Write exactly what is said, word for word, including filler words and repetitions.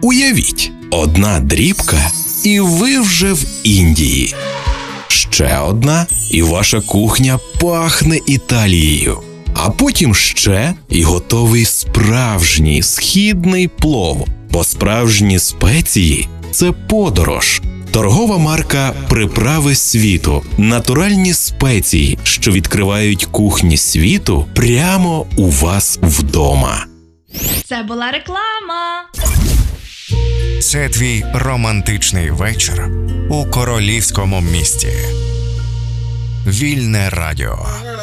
Уявіть, одна дрібка, і ви вже в Індії. Ще одна, і ваша кухня пахне Італією. А потім ще, і готовий справжній східний плов. Бо справжні спеції – це подорож. Торгова марка «Приправи світу» – натуральні спеції, що відкривають кухні світу прямо у вас вдома. Це була реклама. Це твій романтичний вечір у королівському місті. Вільне радіо.